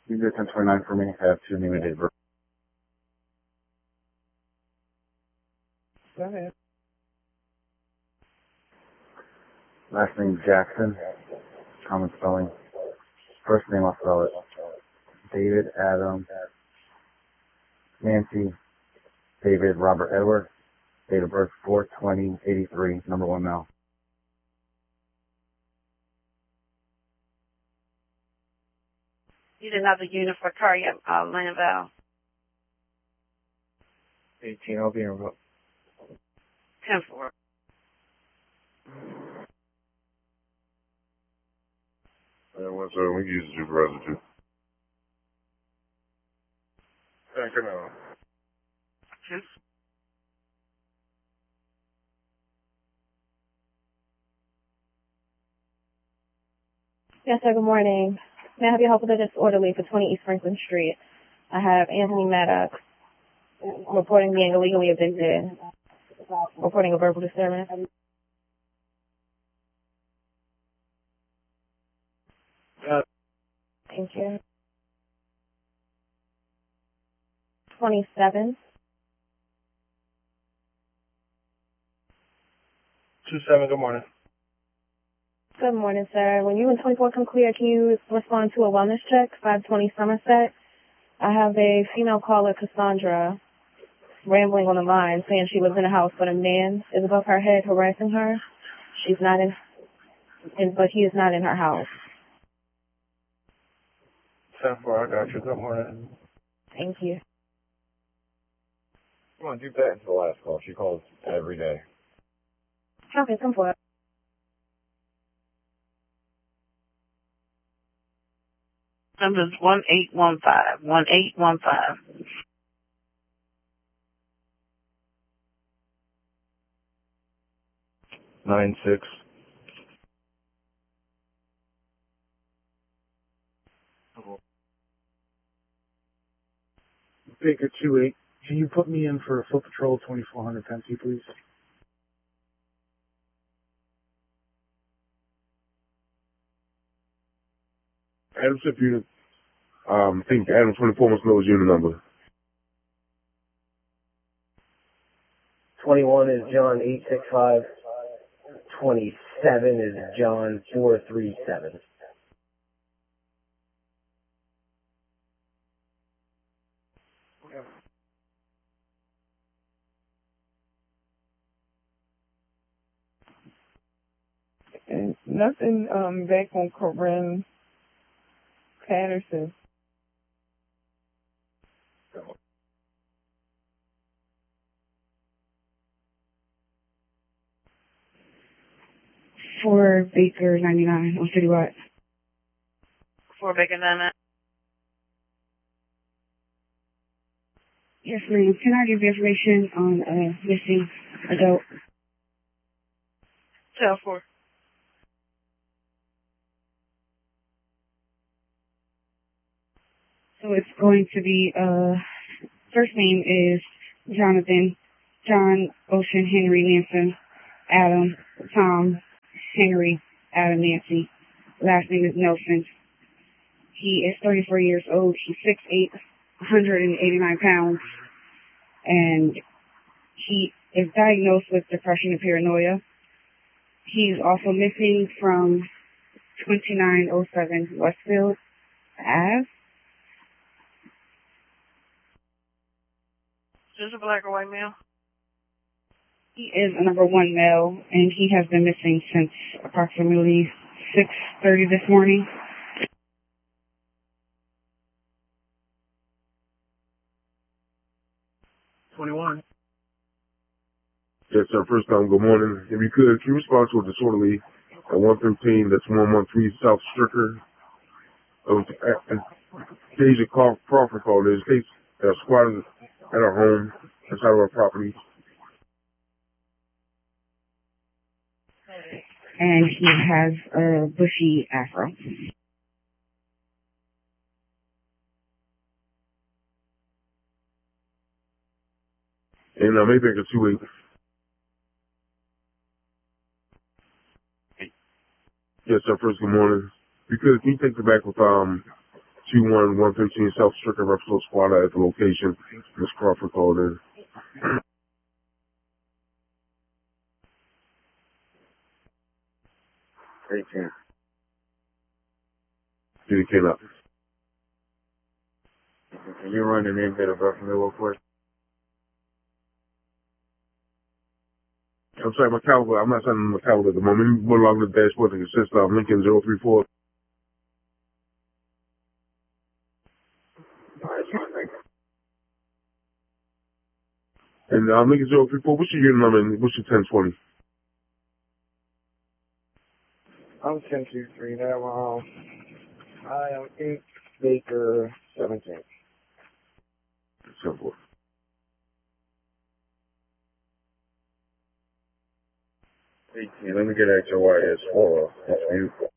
You did 1029 for me. I have two new days. Go ahead. Last name Jackson. Common spelling. First name I'll spell it. David Adam Nancy David Robert Edward. Date of birth 4/20/83. Number 1 male. You didn't have the unit for car yet, Landval. 18, I'll be in about 10-4. One second, we can use the supervisor too. Thank you. Yes, sir. Good morning. May I have your help with a disorderly for 20 East Franklin Street? I have Anthony Maddox reporting being illegally evicted, reporting a verbal disturbance. Thank you. 27. 27, good morning. Good morning, sir. When you and 24 come clear, can you respond to a wellness check, 520 Somerset? I have a female caller, Cassandra, rambling on the line, saying she lives in a house, but a man is above her head harassing her. She's not but he is not in her house. 10-4, I got you. Good morning. Thank you. Come on, do that until the last call. She calls every day. Okay, come forward. Number's 1815. 1815. Nine six. Baker 28. Can you put me in for a foot patrol 2400 Pensy, please? Adam Ship unit. I think Adam 24 must know his unit number. 21 is John 865. 27 is John 437. And nothing back on Corinne Patterson. For Baker 99 on Citywide. For Baker 99. Yes, ma'am. Can I give you information on missing adult? 10-4. So it's going to be, first name is Jonathan, John, Ocean, Henry, Nancy, Adam, Tom, Henry, Adam, Nancy. Last name is Nelson. He is 34 years old. He's 6'8", 189 pounds. And he is diagnosed with depression and paranoia. He's also missing from 2907 Westfield Ave. Is this a black or white male? He is a number 1 male, and he has been missing since approximately 6:30 this morning. Yes, sir. First time, good morning. If you could, can you respond to a disorderly at 113, that's 113 South Stricker? Deja Crawford called. There's a case squatted at our home, inside of our property. And he has a bushy afro. And maybe I could 28. Yes, sir. First, good morning. Because can you take it back with 21113 South Stricker Repsol Squatter at the location. Miss Crawford called in. 18. He came out. Can you run the name date of birth for me real quick? I'm sorry, my caliber. I'm not sending my caliber at the moment. We're logging the dashboard to consist of Lincoln 034. And Lincoln 034, what's your unit number and what's your 1020? I'm 1023 now. I am 8 Baker 17. Simple. 18. Let me get at your wire. It's 4. That's you.